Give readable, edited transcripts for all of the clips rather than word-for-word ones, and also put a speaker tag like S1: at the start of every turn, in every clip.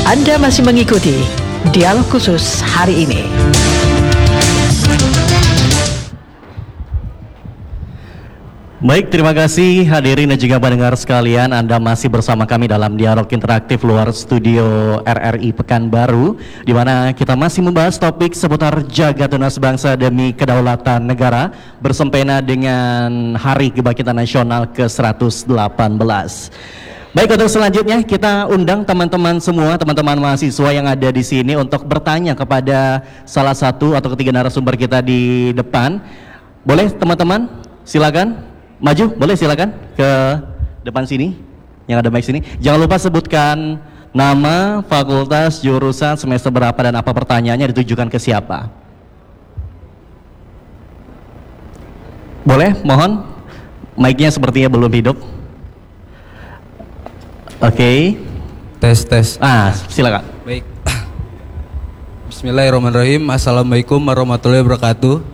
S1: Anda masih mengikuti dialog khusus hari ini.
S2: Baik, terima kasih hadirin dan juga pendengar sekalian. Anda masih bersama kami dalam dialog interaktif luar studio RRI Pekanbaru, di mana kita masih membahas topik seputar jaga tunas bangsa demi kedaulatan negara bersempena dengan Hari Kebangkitan Nasional ke-118. Baik, untuk selanjutnya kita undang teman-teman semua, teman-teman mahasiswa yang ada di sini untuk bertanya kepada salah satu atau ketiga narasumber kita di depan. Boleh teman-teman? Silakan. Maju, boleh silakan ke depan sini, yang ada mic sini. Jangan lupa sebutkan nama, fakultas, jurusan, semester berapa, dan apa pertanyaannya, ditujukan ke siapa. Boleh, mohon. Mic-nya sepertinya belum hidup. Oke.
S3: Tes.
S2: Silakan.
S3: Baik. Bismillahirrahmanirrahim. Assalamualaikum warahmatullahi wabarakatuh.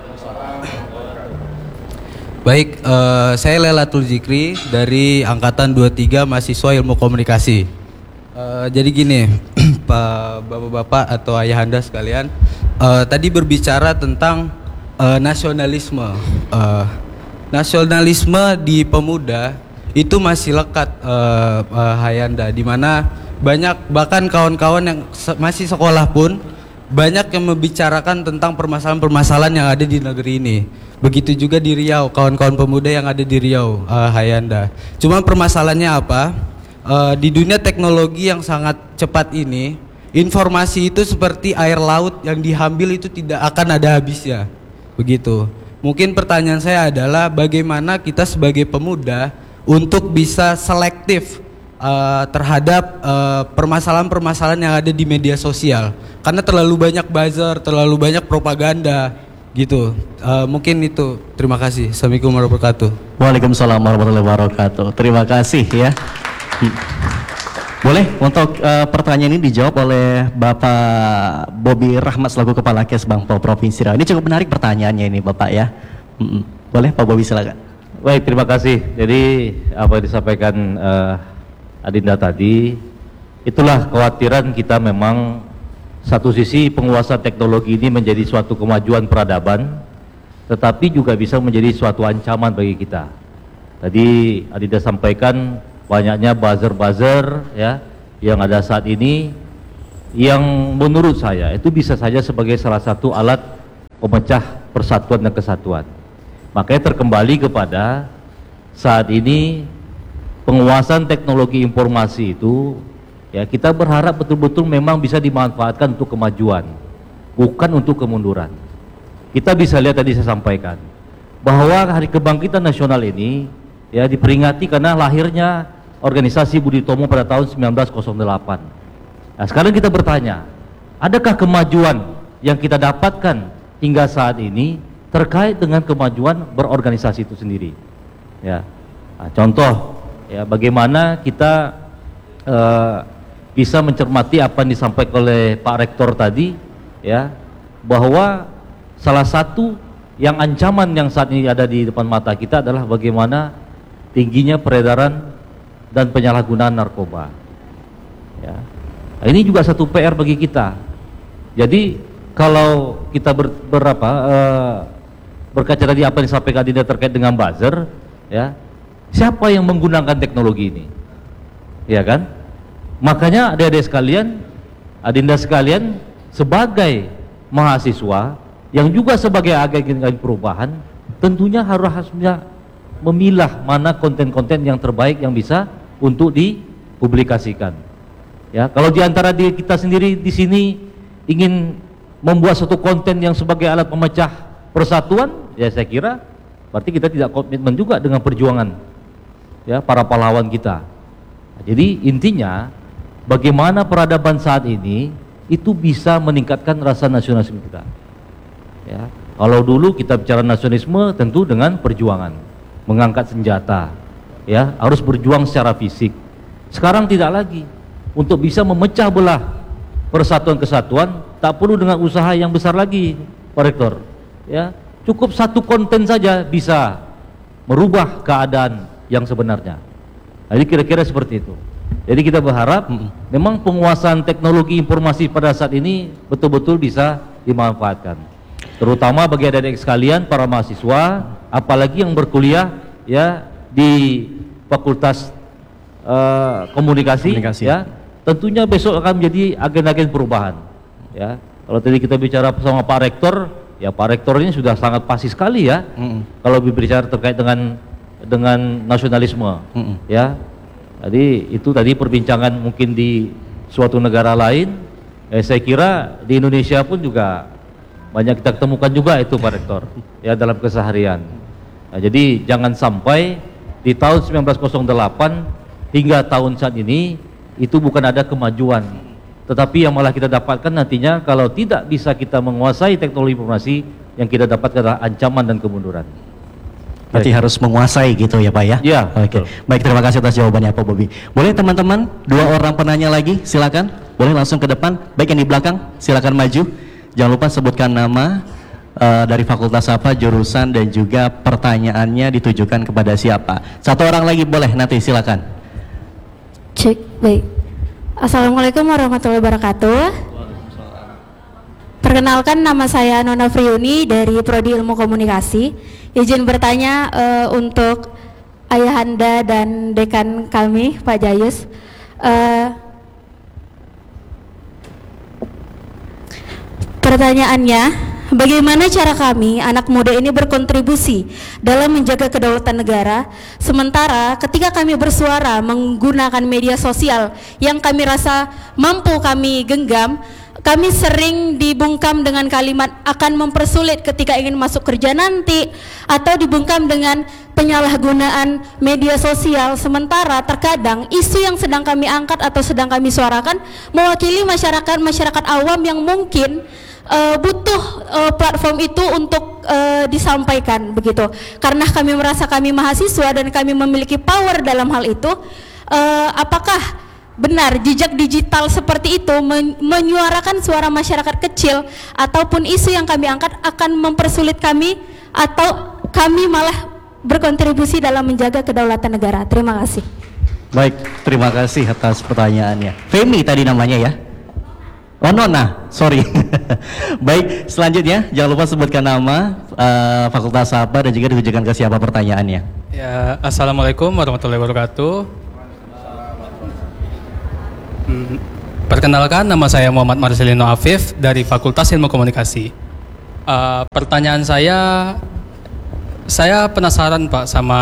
S3: Baik, saya Lailatul Zikri dari Angkatan 23 Mahasiswa Ilmu Komunikasi. Jadi gini, Pak Bapak-bapak atau ayahanda sekalian, tadi berbicara tentang nasionalisme. Nasionalisme di pemuda itu masih lekat, Hayanda, di mana banyak bahkan kawan-kawan yang masih sekolah pun banyak yang membicarakan tentang permasalahan-permasalahan yang ada di negeri ini. Begitu juga di Riau, kawan-kawan pemuda yang ada di Riau, Hayanda. Cuma permasalahannya apa? Di dunia teknologi yang sangat cepat ini, informasi itu seperti air laut yang diambil itu tidak akan ada habisnya. Begitu. Mungkin pertanyaan saya adalah bagaimana kita sebagai pemuda untuk bisa selektif terhadap permasalahan-permasalahan yang ada di media sosial. Karena terlalu banyak buzzer, terlalu banyak propaganda. Gitu, mungkin itu. Terima kasih. Assalamualaikum warahmatullahi wabarakatuh.
S2: Waalaikumsalam warahmatullahi wabarakatuh. Terima kasih ya. Boleh untuk pertanyaan ini dijawab oleh Bapak Bobi Rahmat selaku Kepala Kesbangpol Provinsi Riau. Ini cukup menarik pertanyaannya ini Bapak ya. Boleh Pak Bobi, silakan.
S4: Baik, terima kasih. Jadi apa yang disampaikan Adinda tadi, itulah kekhawatiran kita. Memang satu sisi penguasaan teknologi ini menjadi suatu kemajuan peradaban, tetapi juga bisa menjadi suatu ancaman bagi kita. Tadi Adinda sampaikan banyaknya buzzer-buzzer ya yang ada saat ini, yang menurut saya itu bisa saja sebagai salah satu alat pemecah persatuan dan kesatuan. Makanya terkembali kepada saat ini penguasaan teknologi informasi itu, ya, kita berharap betul-betul memang bisa dimanfaatkan untuk kemajuan, bukan untuk kemunduran. Kita bisa lihat tadi saya sampaikan bahwa Hari Kebangkitan Nasional ini ya diperingati karena lahirnya organisasi Budi Utomo pada tahun 1908. Nah, sekarang kita bertanya, adakah kemajuan yang kita dapatkan hingga saat ini terkait dengan kemajuan berorganisasi itu sendiri? Ya, nah, contoh ya bagaimana kita bisa mencermati apa yang disampaikan oleh Pak Rektor tadi ya, bahwa salah satu yang ancaman yang saat ini ada di depan mata kita adalah bagaimana tingginya peredaran dan penyalahgunaan narkoba ya. Nah, ini juga satu PR bagi kita. Jadi kalau kita berkaca tadi apa yang disampaikan Adinda terkait dengan buzzer ya, siapa yang menggunakan teknologi ini ya kan? Makanya adik-adik sekalian, Adinda sekalian, sebagai mahasiswa yang juga sebagai agen perubahan, tentunya harusnya memilah mana konten-konten yang terbaik yang bisa untuk dipublikasikan. Ya, kalau diantara kita sendiri di sini ingin membuat satu konten yang sebagai alat pemecah persatuan, ya saya kira berarti kita tidak komitmen juga dengan perjuangan ya para pahlawan kita. Nah, jadi intinya bagaimana peradaban saat ini itu bisa meningkatkan rasa nasionalisme kita. Ya, kalau dulu kita bicara nasionalisme tentu dengan perjuangan, mengangkat senjata, ya harus berjuang secara fisik. Sekarang tidak lagi. Untuk bisa memecah belah persatuan kesatuan tak perlu dengan usaha yang besar lagi, Pak Rektor. Ya, cukup satu konten saja bisa merubah keadaan yang sebenarnya. Jadi kira-kira seperti itu. Jadi kita berharap memang penguasaan teknologi informasi pada saat ini betul-betul bisa dimanfaatkan. Terutama bagi adik-adik sekalian, para mahasiswa, apalagi yang berkuliah ya di Fakultas Komunikasi, ya. Tentunya besok akan menjadi agen-agen perubahan. Ya. Kalau tadi kita bicara sama Pak Rektor, ya Pak Rektor ini sudah sangat pasti sekali ya. Kalau berbicara terkait dengan nasionalisme, ya. Jadi itu tadi perbincangan mungkin di suatu negara lain, saya kira di Indonesia pun juga banyak kita temukan juga itu Pak Rektor, ya dalam keseharian. Nah, jadi jangan sampai di tahun 1908 hingga tahun saat ini itu bukan ada kemajuan, tetapi yang malah kita dapatkan nantinya kalau tidak bisa kita menguasai teknologi informasi, yang kita dapatkan adalah ancaman dan kemunduran.
S2: Berarti harus menguasai gitu ya Pak ya?
S4: Ya.
S2: Oke. Baik, terima kasih atas jawabannya Pak Bobi. Boleh teman-teman, 2 orang penanya lagi, silakan. Boleh langsung ke depan. Baik, yang di belakang, silakan maju. Jangan lupa sebutkan nama, dari fakultas apa, jurusan, dan juga pertanyaannya ditujukan kepada siapa. 1 orang lagi boleh, nanti silakan.
S5: Cek, baik. Assalamualaikum warahmatullahi wabarakatuh. Perkenalkan, nama saya Nona Friuni dari Prodi Ilmu Komunikasi. Izin bertanya untuk ayahanda dan dekan kami, Pak Jayus. Pertanyaannya, bagaimana cara kami, anak muda ini berkontribusi dalam menjaga kedaulatan negara, sementara ketika kami bersuara menggunakan media sosial yang kami rasa mampu kami genggam, kami sering dibungkam dengan kalimat akan mempersulit ketika ingin masuk kerja nanti, atau dibungkam dengan penyalahgunaan media sosial, sementara terkadang isu yang sedang kami angkat atau sedang kami suarakan mewakili masyarakat awam yang mungkin butuh platform itu untuk disampaikan begitu. Karena kami merasa kami mahasiswa dan kami memiliki power dalam hal itu, apakah benar jejak digital seperti itu menyuarakan suara masyarakat kecil ataupun isu yang kami angkat akan mempersulit kami, atau kami malah berkontribusi dalam menjaga kedaulatan negara? Terima kasih.
S2: Baik, terima kasih atas pertanyaannya. Femi tadi namanya ya? Oh, Nona, sorry. Baik, selanjutnya jangan lupa sebutkan nama, fakultas apa, dan juga ditujukan ke siapa pertanyaannya.
S6: Ya, Assalamualaikum warahmatullahi wabarakatuh. Perkenalkan, nama saya Muhammad Marcelino Afif dari Fakultas Ilmu Komunikasi. Pertanyaan saya penasaran Pak sama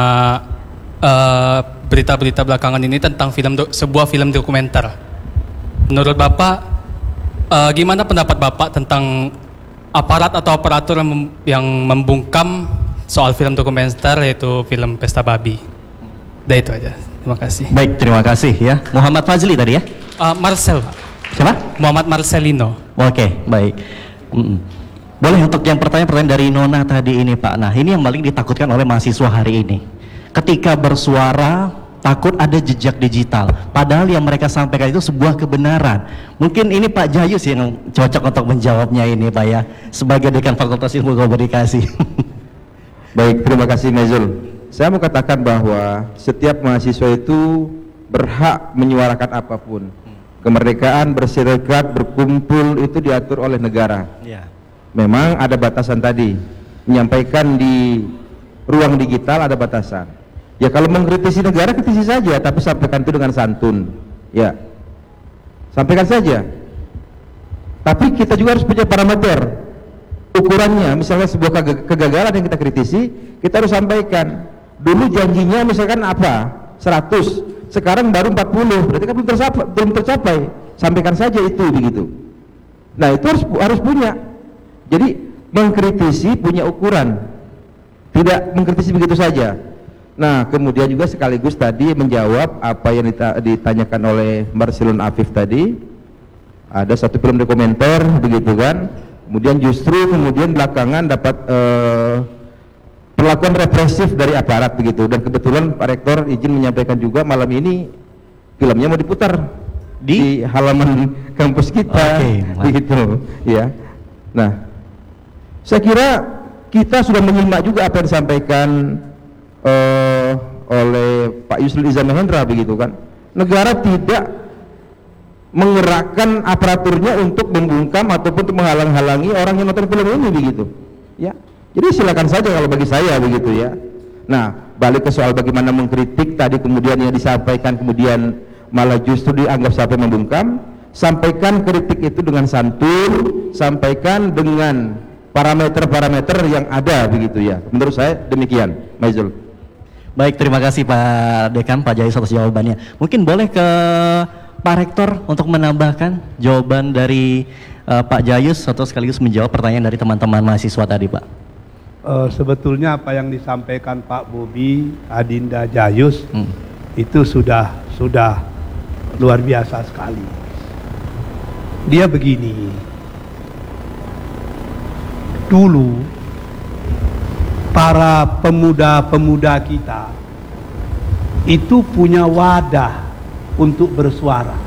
S6: berita-berita belakangan ini tentang sebuah film dokumenter. Menurut Bapak, gimana pendapat Bapak tentang aparat atau aparatur yang membungkam soal film dokumenter, yaitu film Pesta Babi? Udah itu aja, terima kasih.
S2: Baik, terima kasih ya. Muhammad Fazli tadi ya?
S6: Marcel.
S2: Siapa?
S6: Muhammad Marcelino.
S2: Oke, baik. Boleh untuk yang pertanyaan dari Nona tadi ini Pak. Nah, ini yang paling ditakutkan oleh mahasiswa hari ini. Ketika bersuara, takut ada jejak digital. Padahal yang mereka sampaikan itu sebuah kebenaran. Mungkin ini Pak Jayus yang cocok untuk menjawabnya ini Pak ya, sebagai Dekan Fakultas Ilmu Komunikasi.
S7: Baik, terima kasih Mezul. Saya mau katakan bahwa setiap mahasiswa itu berhak menyuarakan apapun. Kemerdekaan berserikat, berkumpul itu diatur oleh negara.
S2: Ya.
S7: Memang ada batasan tadi. Menyampaikan di ruang digital ada batasan. Ya kalau mengkritisi negara, kritisi saja, tapi sampaikan itu dengan santun. Ya, sampaikan saja. Tapi kita juga harus punya parameter ukurannya. Misalnya sebuah kegagalan yang kita kritisi, kita harus sampaikan. Dulu janjinya misalkan apa? 100. Sekarang baru 40, berarti kan belum tercapai. Sampaikan saja itu begitu. Nah, itu harus punya. Jadi mengkritisi punya ukuran. Tidak mengkritisi begitu saja. Nah, kemudian juga sekaligus tadi menjawab apa yang ditanyakan oleh Marcelino Afif tadi. Ada satu film dokumenter begitu kan. Kemudian kemudian belakangan dapat perlakuan represif dari aparat begitu, dan kebetulan Pak Rektor izin menyampaikan juga malam ini filmnya mau diputar di halaman kampus kita. Begitu ya. Nah, saya kira kita sudah menyimak juga apa yang disampaikan oleh Pak Yusril Iza Mahendra begitu kan. negara tidak menggerakkan aparaturnya untuk membungkam ataupun untuk menghalang-halangi orang yang nonton film ini begitu ya. Jadi silakan saja kalau bagi saya begitu ya. Nah, balik ke soal bagaimana mengkritik tadi, kemudian yang disampaikan kemudian malah justru dianggap sampai membungkam. Sampaikan kritik itu dengan santun, sampaikan dengan parameter-parameter yang ada begitu ya. Menurut saya demikian, Maizul.
S2: Baik, terima kasih Pak Dekan, Pak Jayus atas jawabannya. Mungkin boleh ke Pak Rektor untuk menambahkan jawaban dari Pak Jayus atau sekaligus menjawab pertanyaan dari teman-teman mahasiswa tadi, Pak.
S8: Sebetulnya apa yang disampaikan Pak Bobi, Adinda Jayus itu sudah luar biasa sekali. Dia begini, dulu para pemuda-pemuda kita itu punya wadah untuk bersuara.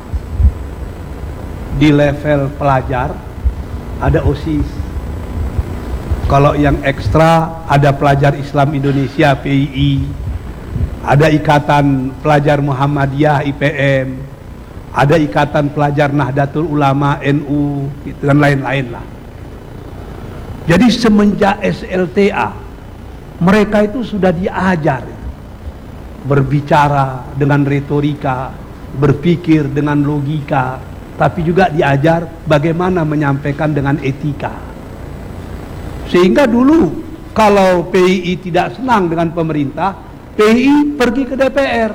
S8: Di level pelajar ada OSIS. Kalau yang ekstra ada Pelajar Islam Indonesia PII, ada Ikatan Pelajar Muhammadiyah IPM, ada Ikatan Pelajar Nahdlatul Ulama NU, dan lain-lain lah. Jadi semenjak SLTA mereka itu sudah diajar berbicara dengan retorika, berpikir dengan logika, tapi juga diajar bagaimana menyampaikan dengan etika. Sehingga dulu kalau PII tidak senang dengan pemerintah, PII pergi ke DPR,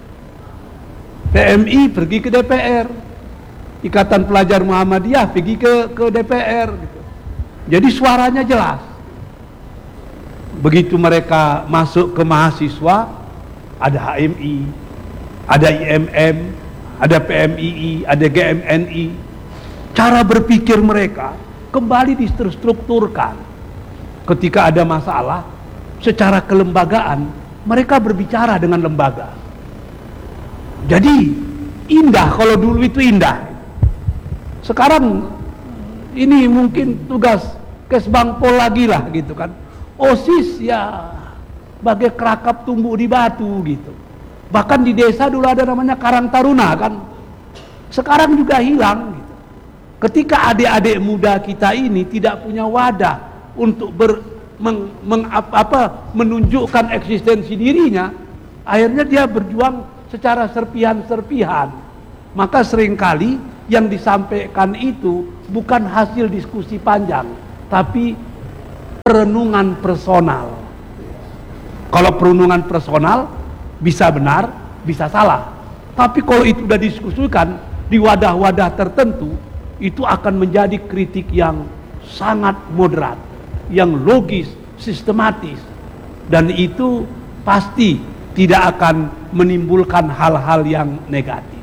S8: PMI pergi ke DPR, Ikatan Pelajar Muhammadiyah pergi ke DPR gitu. Jadi suaranya jelas. Begitu mereka masuk ke mahasiswa, ada HMI, ada IMM, ada PMII, ada GMNI. Cara berpikir mereka kembali distrukturkan. Ketika ada masalah, secara kelembagaan, mereka berbicara dengan lembaga. Jadi indah, kalau dulu itu indah. Sekarang ini mungkin tugas Kesbangpol lagi lah gitu kan. OSIS ya bagai kerakap tumbuh di batu gitu. Bahkan di desa dulu ada namanya Karang Taruna kan. Sekarang juga hilang gitu. Ketika adik-adik muda kita ini tidak punya wadah untuk menunjukkan eksistensi dirinya, akhirnya dia berjuang secara serpihan-serpihan. Maka seringkali yang disampaikan itu bukan hasil diskusi panjang, tapi perenungan personal. Kalau perenungan personal bisa benar, bisa salah. Tapi kalau itu sudah diskusikan di wadah-wadah tertentu, itu akan menjadi kritik yang sangat moderat, yang logis, sistematis, dan itu pasti tidak akan menimbulkan hal-hal yang negatif.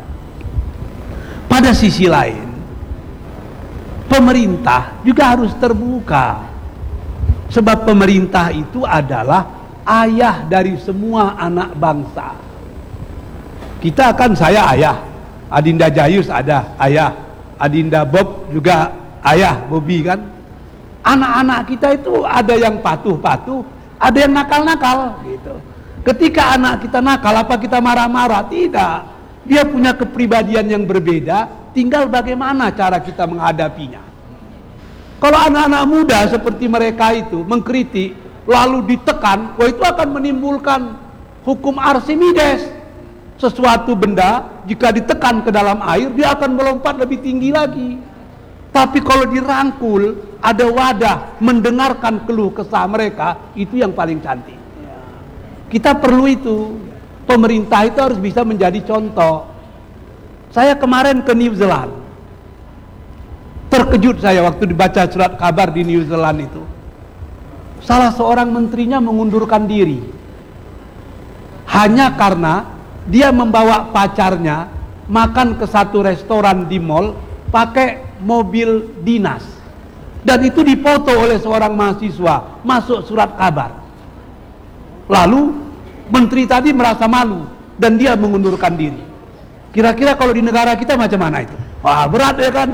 S8: Pada sisi lain, pemerintah juga harus terbuka, sebab pemerintah itu adalah ayah dari semua anak bangsa. Kita kan, saya ayah, Adinda Jayus ada ayah, Adinda Bob juga ayah, Bobi kan. Anak-anak kita itu ada yang patuh-patuh, ada yang nakal-nakal gitu. Ketika anak kita nakal, apa kita marah-marah? Tidak. Dia punya kepribadian yang berbeda, tinggal bagaimana cara kita menghadapinya. Kalau anak-anak muda seperti mereka itu mengkritik lalu ditekan, wah itu akan menimbulkan hukum Archimedes. Sesuatu benda jika ditekan ke dalam air, dia akan melompat lebih tinggi lagi. Tapi kalau dirangkul, ada wadah mendengarkan keluh kesah mereka, itu yang paling cantik. Kita perlu itu. Pemerintah itu harus bisa menjadi contoh. Saya kemarin ke New Zealand. Terkejut saya waktu dibaca surat kabar di New Zealand itu. Salah seorang menterinya mengundurkan diri. Hanya karena dia membawa pacarnya makan ke satu restoran di mall pakai mobil dinas. Dan itu dipoto oleh seorang mahasiswa, masuk surat kabar. Lalu menteri tadi merasa malu dan dia mengundurkan diri. Kira-kira kalau di negara kita macam mana itu? Wah, berat ya kan?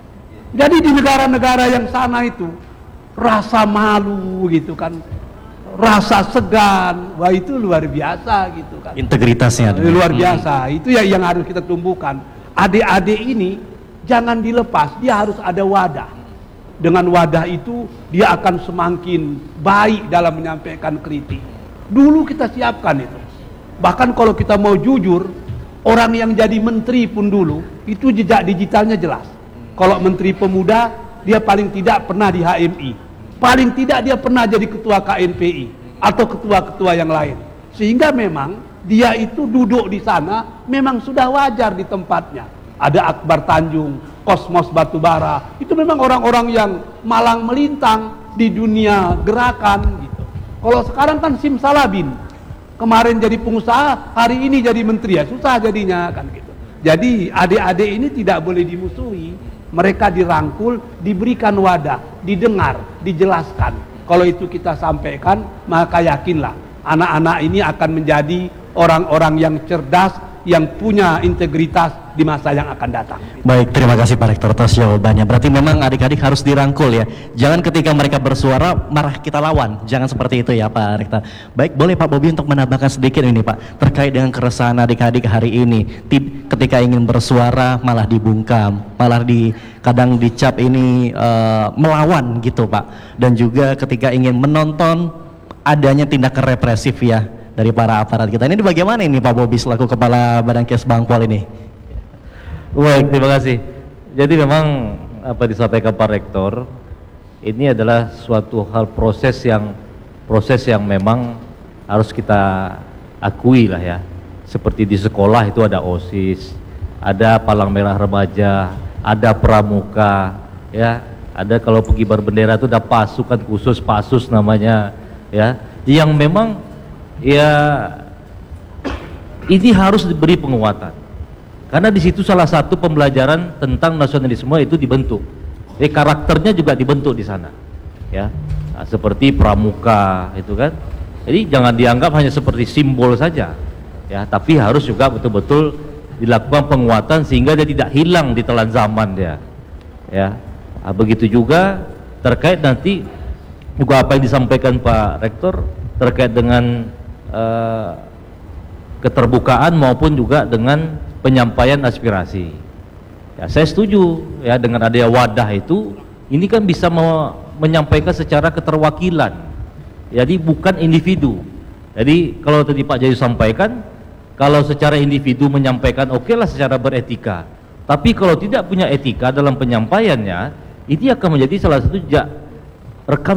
S8: Jadi di negara-negara yang sana itu rasa malu gitu kan, rasa segan, wah itu luar biasa gitu kan.
S2: Integritasnya
S8: Luar biasa. Itu ya yang harus kita tumbuhkan. Adik-adik ini jangan dilepas, dia harus ada wadah. Dengan wadah itu dia akan semakin baik dalam menyampaikan kritik. Dulu kita siapkan itu. Bahkan kalau kita mau jujur, orang yang jadi menteri pun dulu itu jejak digitalnya jelas. Kalau menteri pemuda, dia paling tidak pernah di HMI, paling tidak dia pernah jadi ketua KNPI atau ketua-ketua yang lain. Sehingga memang dia itu duduk di sana memang sudah wajar di tempatnya. Ada Akbar Tanjung, Kosmos Batubara, itu memang orang-orang yang malang melintang di dunia gerakan gitu. Kalau sekarang kan simsalabim, kemarin jadi pengusaha, hari ini jadi menteri, ya susah jadinya kan gitu. Jadi adik-adik ini tidak boleh dimusuhi, mereka dirangkul, diberikan wadah, didengar, dijelaskan. Kalau itu kita sampaikan, maka yakinlah anak-anak ini akan menjadi orang-orang yang cerdas, yang punya integritas di masa yang akan datang.
S2: Baik, terima kasih Pak Rektor atas jawabannya. Berarti memang adik-adik harus dirangkul ya. Jangan ketika mereka bersuara marah kita lawan. Jangan seperti itu ya Pak Rektor. Baik, boleh Pak Bobi untuk menambahkan sedikit ini Pak terkait dengan keresahan adik-adik hari ini. Ketika ingin bersuara malah dibungkam, malah kadang dicap ini melawan gitu Pak. Dan juga ketika ingin menonton adanya tindakan represif ya dari para aparat kita. Ini bagaimana ini Pak Bobi selaku Kepala Badan Kes Bangpol ini?
S4: Baik, terima kasih. Jadi memang apa disampaikan Pak Rektor ini adalah suatu hal proses yang memang harus kita akui lah ya. Seperti di sekolah itu ada OSIS, ada Palang Merah Remaja, ada Pramuka, ya. Ada kalau pengibar bendera itu ada pasukan khusus, Pasus namanya, ya. Yang memang ya ini harus diberi penguatan karena di situ salah satu pembelajaran tentang nasionalisme itu dibentuk, karakternya juga dibentuk di sana ya. Nah, seperti Pramuka itu kan, jadi jangan dianggap hanya seperti simbol saja ya, tapi harus juga betul-betul dilakukan penguatan sehingga dia tidak hilang di telan zaman dia ya. Nah, begitu juga terkait nanti juga apa yang disampaikan Pak Rektor terkait dengan keterbukaan maupun juga dengan penyampaian aspirasi. Ya, saya setuju ya dengan adanya wadah itu, ini kan bisa menyampaikan secara keterwakilan. Jadi bukan individu. Jadi kalau tadi Pak Jayu sampaikan, kalau secara individu menyampaikan oke lah secara beretika. Tapi kalau tidak punya etika dalam penyampaiannya, ini akan menjadi salah satu jejak rekam